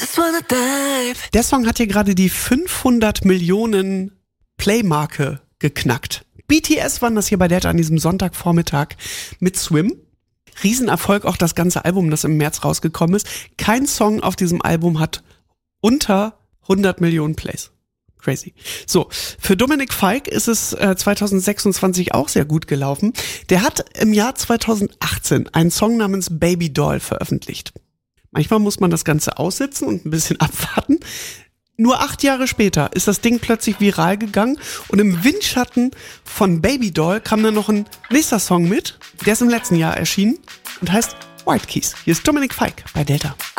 Der Song hat hier gerade die 500 Millionen Play-Marke geknackt. BTS waren das hier bei Delta an diesem Sonntagvormittag mit Swim. Riesenerfolg auch das ganze Album, das im März rausgekommen ist. Kein Song auf diesem Album hat unter 100 Millionen Plays. Crazy. So, für Dominic Fike ist es 2026 auch sehr gut gelaufen. Der hat im Jahr 2018 einen Song namens Baby Doll veröffentlicht. Manchmal muss man das Ganze aussitzen und ein bisschen abwarten. Nur 8 Jahre später ist das Ding plötzlich viral gegangen und im Windschatten von Baby Doll kam dann noch ein nächster Song mit. Der ist im letzten Jahr erschienen und heißt White Keys. Hier ist Dominic Fike bei Delta.